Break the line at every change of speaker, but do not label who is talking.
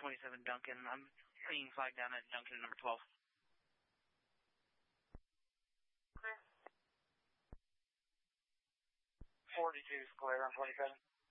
27 Duncan. I'm seeing flag down at Duncan number 12.
Clear. 42 is clear on 27.